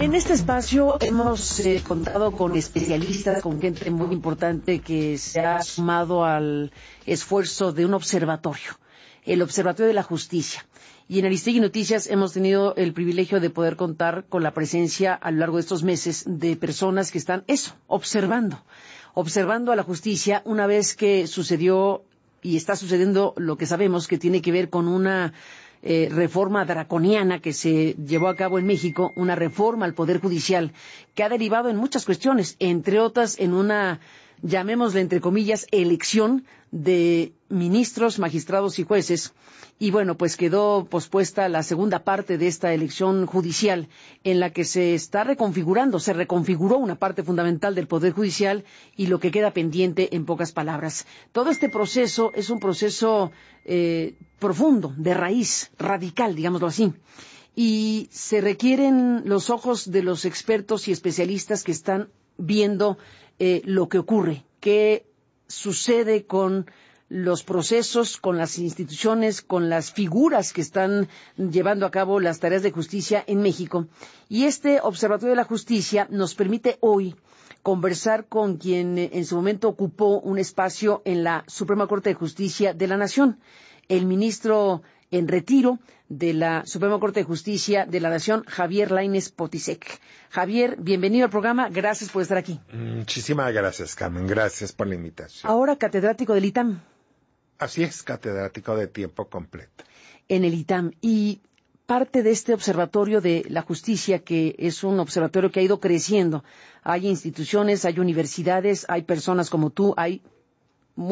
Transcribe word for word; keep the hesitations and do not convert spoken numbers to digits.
En este espacio hemos eh, contado con especialistas, con gente muy importante que se ha sumado al esfuerzo de un observatorio, el Observatorio de la Justicia. Y en Aristegui Noticias hemos tenido el privilegio de poder contar con la presencia a lo largo de estos meses de personas que están, eso, observando, observando a la justicia una vez que sucedió y está sucediendo lo que sabemos que tiene que ver con una Eh, reforma draconiana que se llevó a cabo en México, una reforma al Poder Judicial que ha derivado en muchas cuestiones, entre otras en una, llamémosle entre comillas, elección de ministros, magistrados y jueces. Y bueno, pues quedó pospuesta la segunda parte de esta elección judicial en la que se está reconfigurando, se reconfiguró una parte fundamental del Poder Judicial y lo que queda pendiente, en pocas palabras. Todo este proceso es un proceso eh, profundo, de raíz, radical, digámoslo así. Y se requieren los ojos de los expertos y especialistas que están viendo eh, lo que ocurre, qué sucede con los procesos, con las instituciones, con las figuras que están llevando a cabo las tareas de justicia en México. Y este Observatorio de la Justicia nos permite hoy conversar con quien en su momento ocupó un espacio en la Suprema Corte de Justicia de la Nación, el ministro en retiro de la Suprema Corte de Justicia de la Nación, Javier Lainez Potisek. Javier, bienvenido al programa, gracias por estar aquí. Muchísimas gracias, Carmen, gracias por la invitación. Ahora catedrático del I T A M. Así es, catedrático de tiempo completo. En el I T A M. Y parte de este observatorio de la justicia, que es un observatorio que ha ido creciendo. Hay instituciones, hay universidades, hay personas como tú, hay